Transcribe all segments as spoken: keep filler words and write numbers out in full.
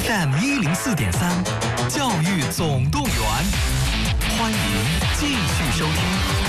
F M 一零四点三，教育总动员，欢迎继续收听。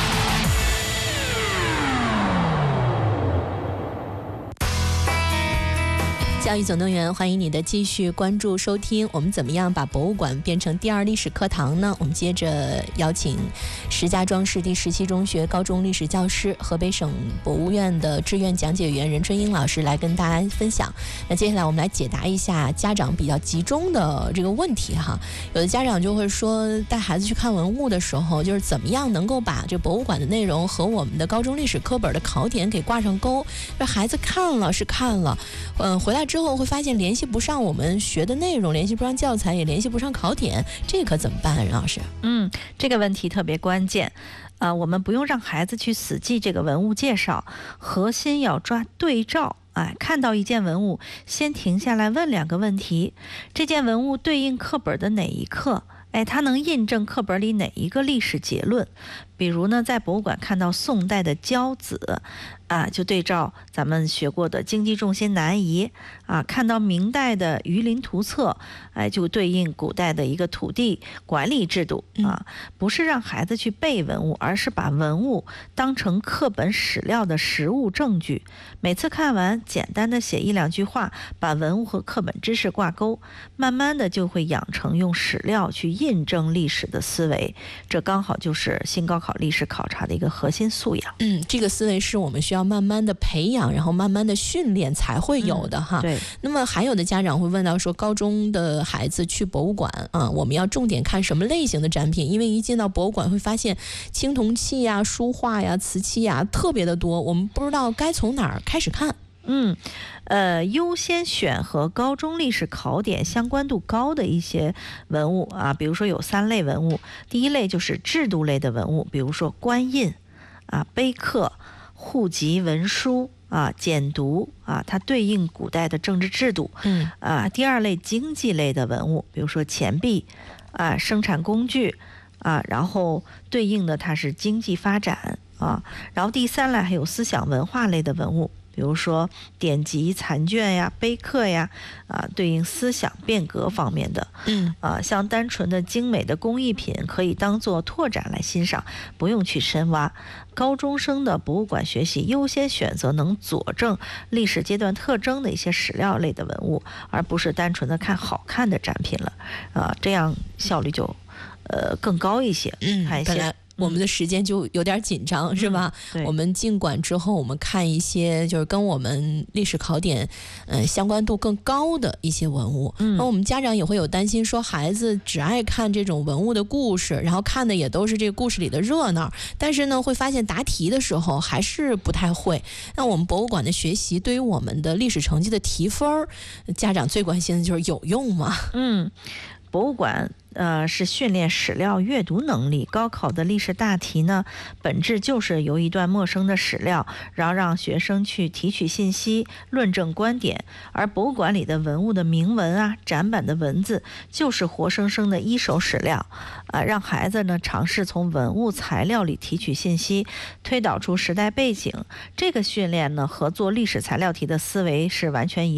教育总动员，欢迎你的继续关注收听。我们怎么样把博物馆变成第二历史课堂呢？我们接着邀请石家庄市第十七中学高中历史教师、河北省博物院的志愿讲解员任春英老师来跟大家分享。那接下来我们来解答一下家长比较集中的这个问题哈。有的家长就会说，带孩子去看文物的时候，就是怎么样能够把这博物馆的内容和我们的高中历史课本的考点给挂上钩？这孩子看了是看了，嗯，回来之后之后会发现联系不上我们学的内容，联系不上教材，也联系不上考点，这可怎么办？任老师？ 嗯，这个问题特别关键。呃，我们不用让孩子去死记这个文物介绍，核心要抓对照。哎，看到一件文物，先停下来问两个问题：这件文物对应课本的哪一课？哎，它能印证课本里哪一个历史结论？比如呢，在博物馆看到宋代的交子，啊，就对照咱们学过的经济重心南移啊；看到明代的榆林图册，哎，就对应古代的一个土地管理制度啊。不是让孩子去背文物，而是把文物当成课本史料的实物证据。每次看完，简单的写一两句话，把文物和课本知识挂钩，慢慢的就会养成用史料去印证历史的思维。这刚好就是新高考历史考察的一个核心素养。 嗯，这个思维是我们需要慢慢的培养，然后慢慢的训练才会有的哈。 嗯、对。 那么还有的家长会问到说，高中的孩子去博物馆啊，我们要重点看什么类型的展品？因为一进到博物馆会发现青铜器呀、书画呀、瓷器呀特别的多，我们不知道该从哪儿开始看。 嗯，呃，优先选和高中历史考点相关度高的一些文物啊，比如说有三类文物。第一类就是制度类的文物，比如说官印啊、碑刻、户籍文书啊、简牍啊，它对应古代的政治制度。 嗯啊，第二类经济类的文物，比如说钱币啊、生产工具啊，然后对应的它是经济发展啊。然后第三类还有思想文化类的文物。比如说典籍、残卷呀、碑刻呀，啊，对应思想变革方面的， 嗯， 啊，像单纯的精美的工艺品，可以当做拓展来欣赏，不用去深挖。高中生的博物馆学习优先选择能佐证历史阶段特征的一些史料类的文物，而不是单纯的看好看的展品了，啊，这样效率就呃更高一些。 嗯， 看一些。 我们的时间就有点紧张，嗯、是吧？我们进馆之后，我们看一些就是跟我们历史考点，呃，相关度更高的一些文物。嗯，那我们家长也会有担心，说孩子只爱看这种文物的故事，然后看的也都是这个故事里的热闹，但是呢，会发现答题的时候还是不太会。那我们博物馆的学习对于我们的历史成绩的提分，家长最关心的就是有用吗？ 嗯，博物馆。呃，是训练史料阅读能力。高考的历史大题呢，本质就是由一段陌生的史料，然后让学生去提取信息、论证观点。而博物馆里的文物的铭文啊、展板的文字，就是活生生的一手史料。啊、呃，让孩子呢尝试从文物材料里提取信息，推导出时代背景。这个训练呢，和做历史材料题的思维是完全一